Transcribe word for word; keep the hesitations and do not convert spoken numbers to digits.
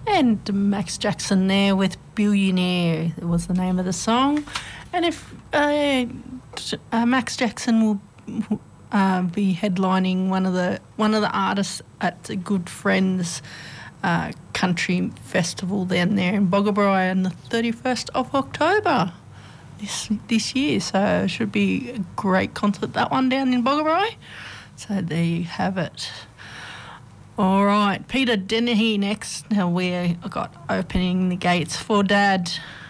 And Max Jackson there with Billionaire was the name of the song. And if uh, uh, Max Jackson will uh, be headlining one of the one of the artists at the Good Friends uh, Country Festival then there in Boggabri on the thirty-first of October this this year. So it should be a great concert, that one down in Boggabri. So there you have it. All right, Peter Dennehy next. Now we've got Opening the Gates for Dad.